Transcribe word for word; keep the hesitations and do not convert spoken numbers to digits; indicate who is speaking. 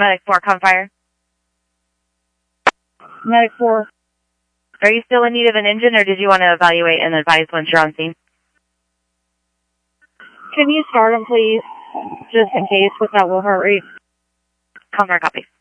Speaker 1: Medic four, come fire.
Speaker 2: Medic four.
Speaker 1: Are you still in need of an engine, or did you want to evaluate and advise once you're on scene?
Speaker 2: Can you start him, please? Just in case, with that low heart rate.
Speaker 1: Come fire, copy.